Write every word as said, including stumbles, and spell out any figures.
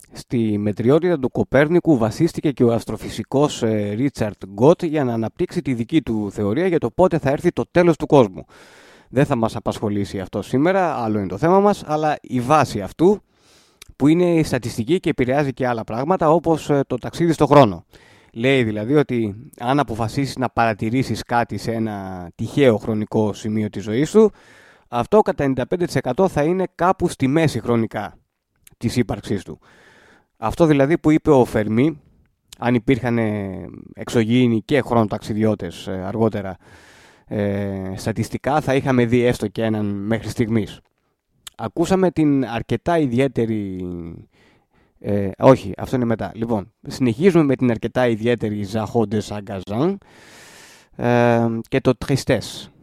Στη μετριότητα του Κοπέρνικου βασίστηκε και ο αστροφυσικός Ρίτσαρντ Γκότ για να αναπτύξει τη δική του θεωρία για το πότε θα έρθει το τέλος του κόσμου. Δεν θα μας απασχολήσει αυτό σήμερα, άλλο είναι το θέμα μας, αλλά η βάση αυτού που είναι η στατιστική και επηρεάζει και άλλα πράγματα όπως το ταξίδι στο χρόνο. Λέει δηλαδή ότι αν αποφασίσεις να παρατηρήσεις κάτι σε ένα τυχαίο χρονικό σημείο της ζωής σου, αυτό κατά ενενήντα πέντε τοις εκατό θα είναι κάπου στη μέση χρονικά της ύπαρξής του. Αυτό δηλαδή που είπε ο Φερμή, αν υπήρχαν εξωγήινοι και χρονοταξιδιώτες αργότερα ε, στατιστικά, θα είχαμε δει έστω και έναν μέχρι στιγμής. Ακούσαμε την αρκετά ιδιαίτερη... Ε, όχι, αυτό είναι μετά. Λοιπόν, συνεχίζουμε με την αρκετά ιδιαίτερη Ζαχό ντε Σαγκαζάν ε, και το Τριστές.